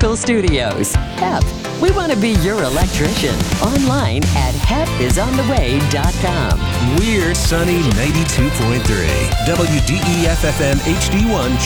Electrical Studios. HEP. We want to be your electrician. Online at hepisontheway.com. We're Sunny 92.3. WDEF FM HD1